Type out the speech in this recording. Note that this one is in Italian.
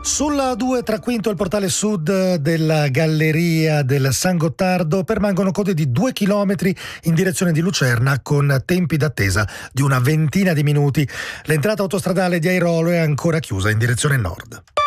Sulla 2 tra Quinto e il portale sud della galleria del San Gottardo permangono code di 2 chilometri in direzione di Lucerna con tempi d'attesa di una ventina di minuti. L'entrata autostradale di Airolo è ancora chiusa in direzione nord.